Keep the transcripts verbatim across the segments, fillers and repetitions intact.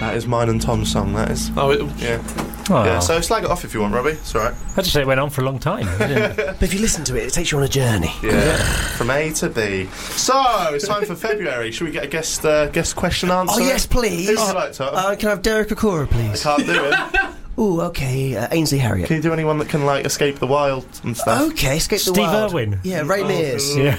That is mine and Tom's song, that is. Oh, it, yeah. Oh. Yeah, so slag it off if you want, Robbie. It's alright. I just say it went on for a long time. But if you listen to it, it takes you on a journey. Yeah. From A to B. So, it's time for February. Should we get a guest uh, guest question answer? Oh, yes, please. Who would you like, Tom? Uh, can I have Derek Okora, please? I can't do it. Ooh, okay. Uh, Ainsley Harriott. Can you do anyone that can, like, escape the wild and stuff? Okay, escape the Steve wild. Irwin. Yeah, Ray Oh, Mears. Yeah.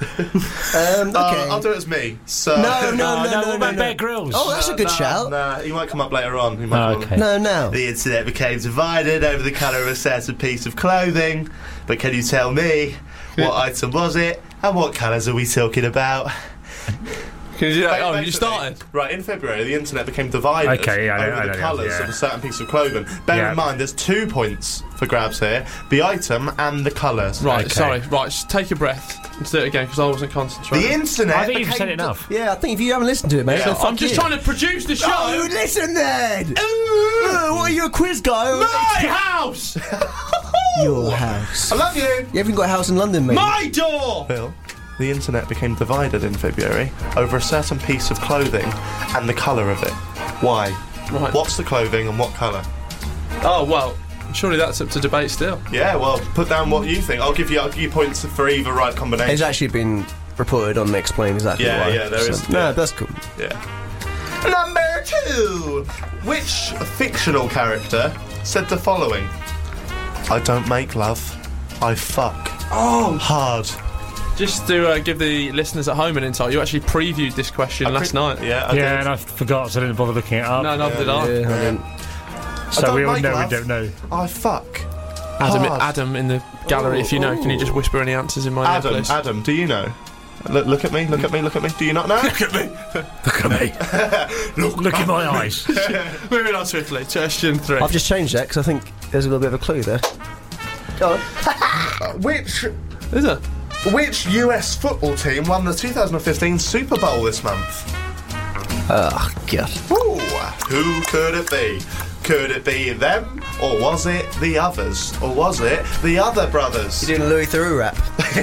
Um, okay. Uh, I'll do it as me. So No, no, Oh, no, no, no, what no, about no. Bear Grylls? Oh, that's a good nah, shout. Nah, he might come up later on. He might Oh, come okay. on. No, no. The internet became divided over the colour of a certain piece of clothing. But can you tell me what item was it and what colours are we talking about? can you do that? Ba- Oh, you basically, started. Right, in February, the internet became divided Okay, yeah, I know- over I know the the colours answer, yeah. of a certain piece of clothing. Bear Yeah. in mind, there's two points for grabs here: the item and the colours. Right, Okay. sorry. Right, just take a breath. Let's do it again because I wasn't concentrating. The internet. I think you've became said it di- enough. Yeah, I think if you haven't listened to it, mate, Yeah, then I'm fuck I'm just you. trying to produce the show. Oh, listen then! Uh, what are you, a quiz guy? Or My house! Your house. I love you. You haven't got a house in London, mate. My door! Bill, the internet became divided in February over a certain piece of clothing and the colour of it. Why? Right. What's the clothing and what colour? Oh, well, surely that's up to debate still. Yeah, well, put down what you think. I'll give you, I'll give you points for either right combination. It's actually been reported on Explain exactly Yeah, why. yeah, there so, is- No, yeah. that's cool. Yeah. Number two. Which fictional character said the following? I don't make love, I fuck. Oh! Hard. Just to uh, give the listeners at home an insight, you actually previewed this question I last pre- night. Yeah, I Yeah, did. and I forgot, so I didn't bother looking it up. No, neither did I. Yeah, I didn't. so don't we all make know love. we don't know. I fuck. Adam, Hard. Adam in the gallery, if you know, can you just whisper any answers in my ear, Adam, please? Adam, do you know? Look, look at me, look at me, look at me. Do you not know? Look at me. Look at me. look look in my eyes. Moving on swiftly. Question three. I've just changed that because I think there's a little bit of a clue there. Go on. Which Is it? which U S football team won the two thousand fifteen Super Bowl this month? Oh, God. Ooh, who could it be? Could it be them, or was it the others, or was it the other brothers? You're doing a Louis Theroux rap.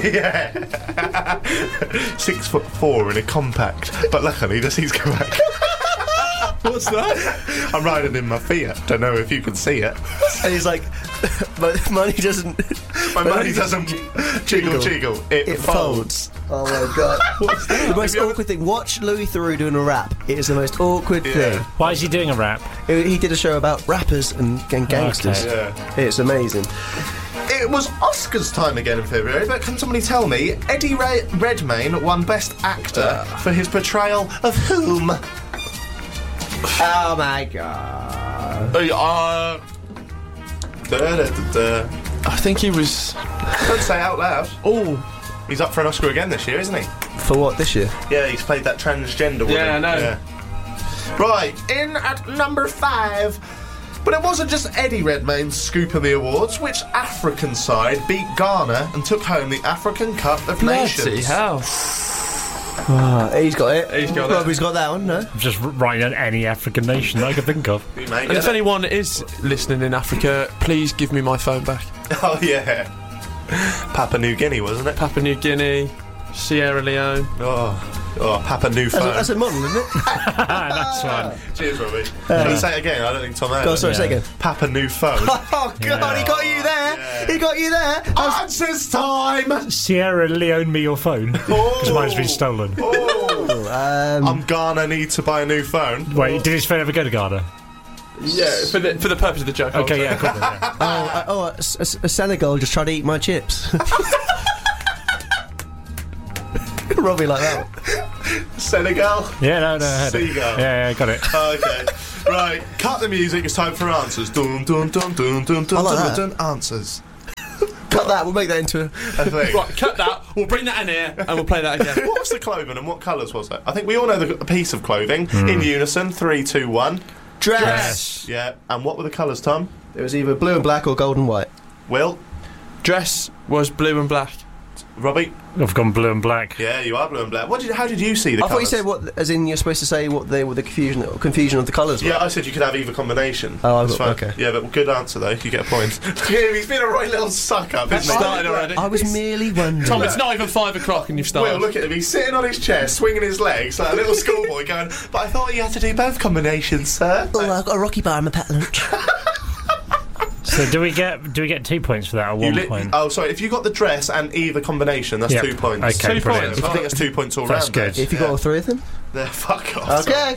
Yeah. Six foot four in a compact, but luckily the seats go back. What's that? I'm riding in my Fiat. Don't know if you can see it. And he's like, my money doesn't... My money doesn't jiggle jiggle. It, It folds. folds. Oh my God. What's that? The most awkward thing. Watch Louis Theroux doing a rap. It is the most awkward Yeah. thing. Why is he doing a rap? He he did a show about rappers and, and gangsters. Okay. Yeah. It's amazing. It was Oscars time again in February, but can somebody tell me Eddie Re- Redmayne won Best Actor for his portrayal of whom? Oh my God. Uh, Da, da, da, da. I think he was. Don't say out loud. Oh, He's up for an Oscar again this year, isn't he? For what, this year? Yeah, he's played that transgender woman. Yeah, I know. Yeah. Right, in at number five. But it wasn't just Eddie Redmayne's scoop of the awards. Which African side beat Ghana and took home the African Cup of bloody Nations? hell! Ah, he's got it. He's got it. Robbie's got that one, no? I'm just r- writing down any African nation that I could think of. You may And get if it. anyone is listening in Africa, please give me my phone back. Oh, yeah. Papua New Guinea, wasn't it? Papua New Guinea, Sierra Leone. Oh, oh Papua New That's a, phone. that's a model, isn't it? That's one. Cheers, Robbie. Can you say it again? I don't think Tom heard Go on, it. sorry, say Yeah. again. Papa New phone. Oh, God, Yeah. he got you there. Yeah. He got you there. Answers time! Sierra Leone me your phone. Because mine's been stolen. Oh, Um, I'm gonna need to buy a new phone. Wait, did his phone ever go to Ghana? Yeah, for the for the purpose of the joke. Okay, yeah, cool. Yeah. oh, uh, oh, uh, S- S- Senegal just tried to eat my chips. Robbie like that one. Senegal. Yeah, no, no, I heard it. Seagull. Yeah, yeah, got it. Okay. Right, cut the music, it's time for answers. Dun dun dun dun dun dun I like dun, that. dun answers. Cut that, we'll make that into a... I think. Right, cut that. We'll bring that in here and we'll play that again. What was the clothing and what colours was it? I think we all know the piece of clothing. In unison, three, two, one. Dress. Dress. Yeah, and what were the colours, Tom? It was either blue and black or gold and white. Will? Dress was blue and black. Robbie? I've gone blue and black. Yeah, you are blue and black. What did? How did you see the I thought you colours? said what, as in you're supposed to say what they were the confusion confusion of the colours. were. Yeah, I said you could have either combination. Oh, I That's got- fine. okay. Yeah, but good answer though. You get a point. Yeah, he's been a right little suck up. Isn't he? Started already. I was merely wondering. Tom, it's not even five o'clock and you've Will, started. look at him. He's sitting on his chair, swinging his legs like a little schoolboy, going. But I thought you had to do both combinations, sir. Oh, I've got a Rocky bar in my pet lunch. So do we get do we get two points for that or You one li- point? Oh, sorry. If you got the dress and either combination, that's Yep. two points. Okay, Two brilliant. points. I think that's two points all That's round. good. If you got all three of them. There, fuck off. Okay.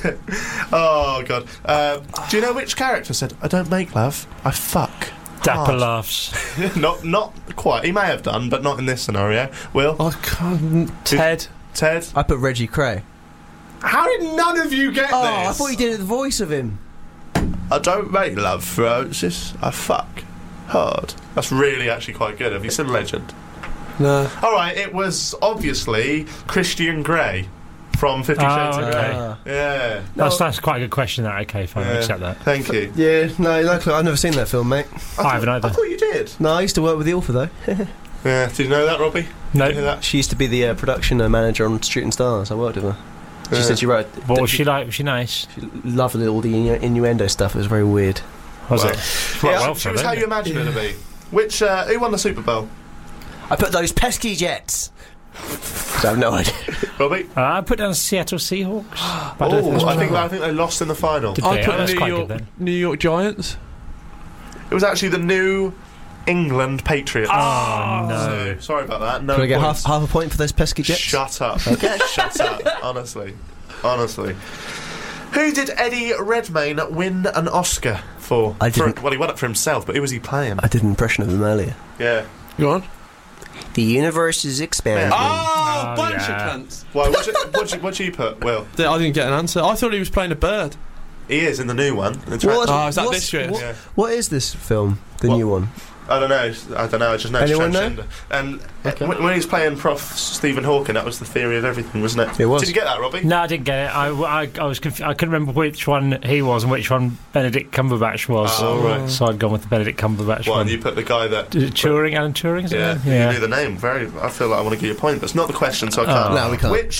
Oh god. Uh, do you know which character said, "I don't make love, I fuck"? Dapper Hard. laughs. not, not quite. He may have done, but not in this scenario. Will, I can't. Ted. Ted. I put Reggie Cray. How did none of you get Oh, this? I thought you did the voice of him. I don't make love, Francis. I fuck hard. That's really actually quite good. Have you seen Legend? No. All right, it was obviously Christian Grey from Fifty Oh, Shades of okay. Grey. Ah. Yeah. That's that's quite a good question. That okay, fine, I Yeah. accept that. Thank you. Yeah, no, no clue. I've never seen that film, mate. I haven't either. I thought you did. No, I used to work with the author though. Yeah. Did you know that, Robbie? No. Did you hear that? She used to be the uh, production uh, manager on Shooting Stars. I worked with her. She Yeah. said she wrote. What was she like? Was she nice? She loved all the innu- innuendo stuff. It was very weird. Was Well, it? Yeah, well, she for was them. how you imagine her to be. Which uh, who won the Super Bowl? I put those pesky jets. I have no idea. Robbie? Uh, I put down Seattle Seahawks. But I don't Oh, think I that's think right. I think they lost in the final. Did I they? put Oh, that's New quite York, good then. New York Giants. It was actually the New England Patriots. Oh, no. So, sorry about that. No Can I get half, points. half a point for those pesky jets? Shut up. Okay. Shut up. Honestly. Honestly. Who did Eddie Redmayne win an Oscar for? I For- didn't- well, he won it for himself, but who was he playing? I did an impression of them earlier. Yeah. Go on. The universe is expanding. Oh, Oh, bunch yeah. of cunts. Why? What'd you, what'd you, what'd you put, Will? I didn't get an answer. I thought he was playing a bird. He is in the new one. The What- tra- Oh, is that what's- this year? What, Yeah. what is this film? The What? new one? I don't know. I don't know. I just know it's Anyone know? transgender. And Okay. when, when he was playing Prof Stephen Hawking, that was the theory of everything, wasn't it? It was. Did you get that, Robbie? No, I didn't get it. I, I, I was conf- I couldn't remember which one he was and which one Benedict Cumberbatch was. Oh, right. So I'd gone with the Benedict Cumberbatch Well, one. you put the guy that. Is it Turing, Alan Turing? Is it Yeah, him? you knew the name. Very. I feel like I want to give you a point, but it's not the question, so I can't. Oh. No, we can't. Which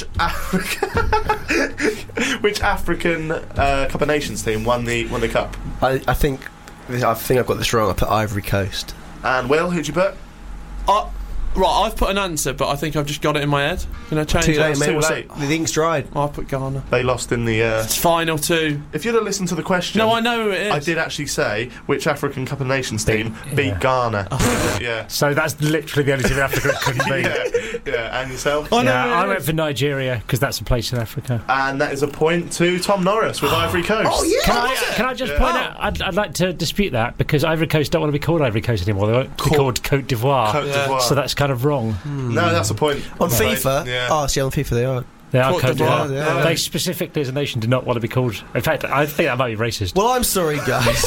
African, which African uh, Cup of Nations team won the won the cup? I, I think I think I've got this wrong. I put Ivory Coast. And Will, who'd you put? Uh, right, I've put an answer, but I think I've just got it in my head. Can I change Too it? late, mate. too What's late. up? The ink's dried. I put Ghana. They lost in the. Uh, It's final two. if you'd have listened to the question, No, I know who it is. I did actually say which African Cup of Nations team Beat- beat yeah. Ghana. yeah. So that's literally the only team in Africa it couldn't be. yeah, yeah, and yourself. I know Yeah, who it I is. went for Nigeria because that's a place in Africa. And that is a point to Tom Norris with Ivory Coast. Oh, yeah. Can I, can I just Yeah. point out? I'd, I'd like to dispute that because Ivory Coast don't want to be called Ivory Coast anymore. They want to be Cool. called Cote d'Ivoire. Cote Yeah. d'Ivoire. So that's kind of wrong. No, that's a point. On Right, FIFA? Yeah. Oh, see, on FIFA they are. They are Cote Cote d'Ivoire, d'Ivoire. yeah. They specifically, as a nation, do not want to be called. In fact, I think that might be racist. Well, I'm sorry, guys.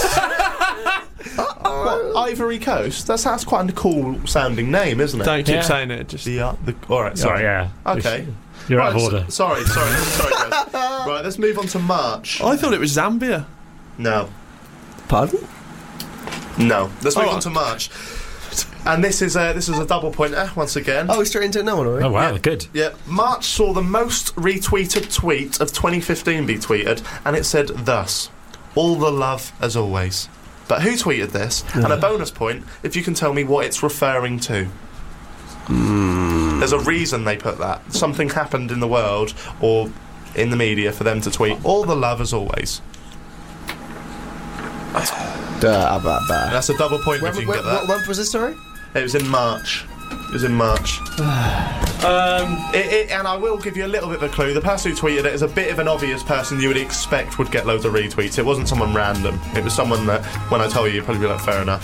What, Ivory Coast? That sounds quite a cool sounding name, isn't it? Don't keep Yeah. saying it. Just The, uh, the, all right, Sorry, sorry. yeah. Okay. You're Right, out of so- order. sorry, sorry, sorry, guys. Right, let's move on to March. I thought it was Zambia. No, Pardon? no. Let's move Oh. on to March. And this is a, this is a double pointer once again. Oh, we're straight into no one, are we? Oh, wow, Yeah. good. Yeah, March saw the most retweeted tweet of twenty fifteen be tweeted, and it said thus: "All the love as always." But who tweeted this? And a bonus point if you can tell me what it's referring to. There's a reason they put that. Something happened in the world or in the media for them to tweet "All the love as always." Duh, bah, bah. That's a double point When, if you when, can get that. what month was this, sorry? It was in March. It was in March. Um, It, it, and I will give you a little bit of a clue. The person who tweeted it is a bit of an obvious person you would expect would get loads of retweets. It wasn't someone random. It was someone that, when I tell you, you'd probably be like, fair enough.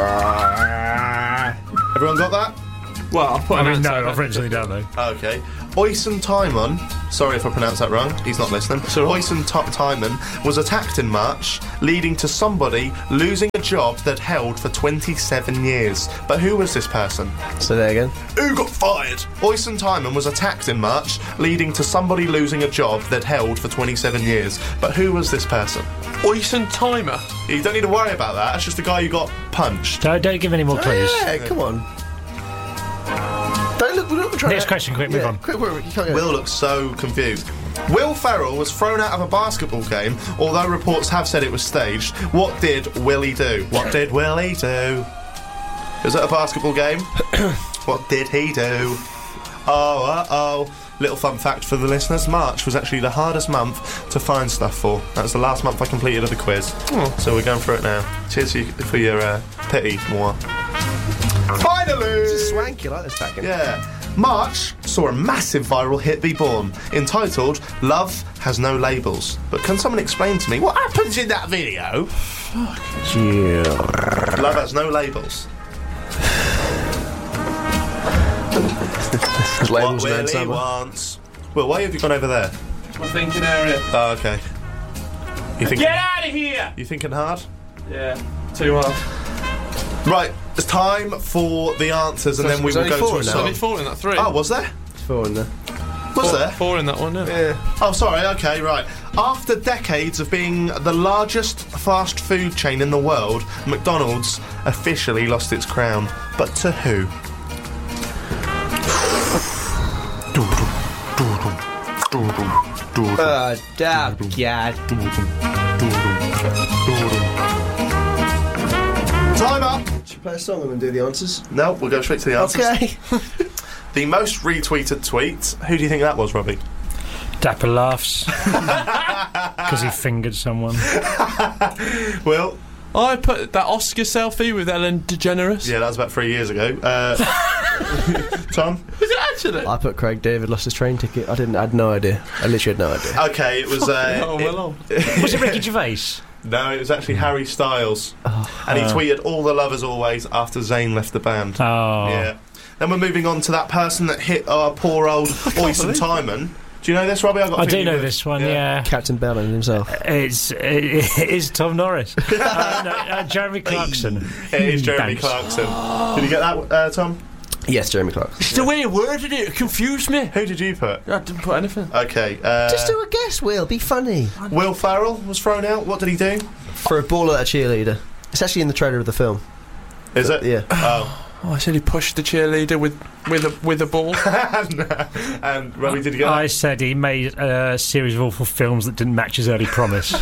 Everyone got that? well, I put I an mean, answer. no, I've written something down, though. Okay. Oysen Timon, sorry if I pronounced that wrong, he's not listening. Oysen T- Timon was attacked in March, leading to somebody losing a job they'd held for twenty-seven years. But who was this person? So there again. Who got fired? Oysen Timon was attacked in March, leading to somebody losing a job they'd held for twenty-seven years. But who was this person? Oysen Timer. You don't need to worry about that, that's just the guy who got punched. Don't, don't give any more clues. Yeah, come on. Don't look. We're not trying Next to, question, quick, move yeah, on. Quick, quick, you can't go. Will looks so confused. Will Ferrell was thrown out of a basketball game, although reports have said it was staged. What did Willie do? What did Willie do? Was it a basketball game? What did he do? Oh, uh-oh. Little fun fact for the listeners, March was actually the hardest month to find stuff for. That was the last month I completed of the quiz. Oh. So we're going through it now. Cheers for, you, for your uh, pity, more. Finally! It's swanky, I like this back in. Yeah. March saw a massive viral hit be born, entitled Love Has No Labels. But can someone explain to me what happens in that video? Yeah. Love Has No Labels. Labels, what man, Willie summer. wants. Well, why have you gone over there? My thinking area. Oh, okay. You think? Get out of here! You thinking hard? Yeah. Too hard. Right. It's time for the answers, and So then we there's will only go four to a now. song. Only four in that three. Oh, was there? Four in there. Was four, there? Four in that one, yeah. Yeah. Oh, sorry, okay, right. After decades of being the largest fast food chain in the world, McDonald's officially lost its crown. But to who? Uh, damn, God. Time up! Should we play a song and then do the answers? No, we'll go straight to the answers. Okay. The most retweeted tweet. Who do you think that was, Robbie? Dapper laughs because he fingered someone. Will? I put that Oscar selfie with Ellen DeGeneres. Yeah, that was about three years ago. Uh, Tom? Was it actually? I put Craig David lost his train ticket. I didn't. I had no idea. I literally had no idea. Okay, it was. Uh, oh, well on. it- Was it Ricky Gervais? No, it was actually Harry Styles. Oh. And he Uh. tweeted all the love as always after Zayn left the band. Oh. Yeah. Then we're moving on to that person that hit our poor old Oysen Timon. Do you know this, Robbie? I've got a I do feeling know you- this one, yeah. Captain Bellin himself. It's it, it is Tom Norris. uh, no, uh, Jeremy Clarkson. It is Jeremy Thanks. Clarkson. Did you get that, uh, Tom? Yes, Jeremy Clark. It's the way you worded it. It confused me. Who did you put? I didn't put anything. Okay. Uh, Just do a guess, Will. Be funny. Will Ferrell was thrown out. What did he do? For a ball at a cheerleader. It's actually in the trailer of the film. Is it? Yeah. Oh. Oh, I said he pushed the cheerleader with with a with a ball. and, and Robbie, did you get that? I said he made a series of awful films that didn't match his early promise.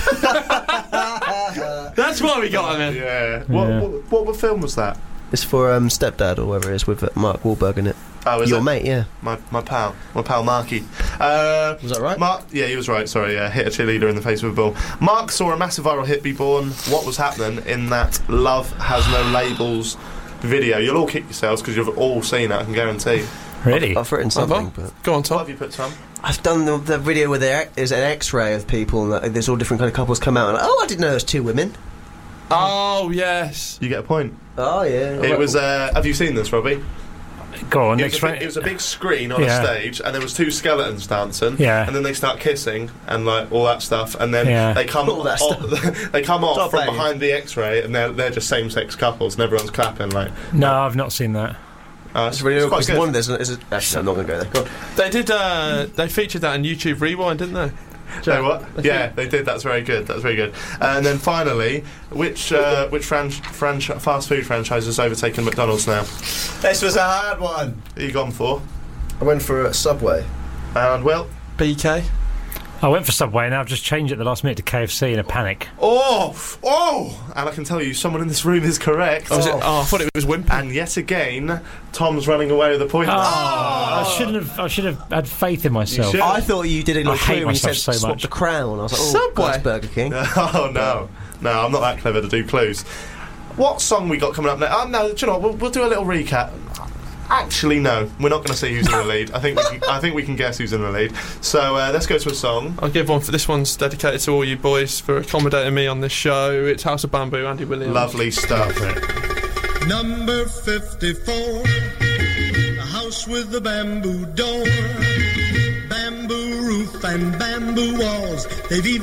That's why we got him in. Yeah. What, Yeah. what, what film was that? It's for um, Stepdad or whatever it is with uh, Mark Wahlberg in it. Oh, is Your it? mate, yeah. My, my pal. My pal Marky. Uh, Was that right? Mark, yeah, he was right. Sorry, yeah, hit a cheerleader in the face with a ball. Mark saw a massive viral hit be born. What was happening in that Love Has No Labels video? You'll all kick yourselves because you've all seen it, I can guarantee. Really? I've written something, well. but Go on, What Tom. have you put, Tom? I've done the, the video where there is an X-ray of people, and there's all different kind of couples come out, and oh, I didn't know there was two women. Oh yes. You get a point. Oh yeah. It was. Uh, have you seen this, Robbie? Go on, It was, a explain. big, it was a big screen on Yeah. a stage, and there was two skeletons dancing. Yeah. And then they start kissing and like all that stuff, and then Yeah. they come All that off, they come off Stop from playing. behind the X-ray, and they're they're just same-sex couples, and everyone's clapping like. No, I've not seen that. Uh, It's really it's quite because good. one there's, there's a, actually I'm not going to go there. Go on. They did. Uh, they featured that in YouTube Rewind, didn't they? Know what? Yeah, they did. That's very good. That's very good. And then finally, which uh, which fran- franchi- fast food franchise has overtaken McDonald's now? This was a hard one. Who you gone for? I went for a Subway. And Will? B K. I went for Subway and I've just changed it at the last minute to K F C in a panic. Oh, oh! And I can tell you, someone in this room is correct. Oh, was it? Oh, I thought it was Wimpy. And yet again, Tom's running away with the point. Oh, I shouldn't have. I should have had faith in myself. should. I thought you did it I like hate clear when you myself said so swap much. the crown. I was like, oh, Subway? that's Burger King. Oh no, no, I'm not that clever to do clues. What song we got coming up next? Oh no, do you know what? We'll, we'll do a little recap. Actually, no, we're not going to see who's in the lead. I think we can, I think we can guess who's in the lead. So uh, let's go to a song. I'll give one for this one's dedicated to all you boys for accommodating me on this show. It's House of Bamboo, Andy Williams. Lovely stuff. Number fifty-four, the house house with a bamboo door, bamboo roof and bamboo walls. They've even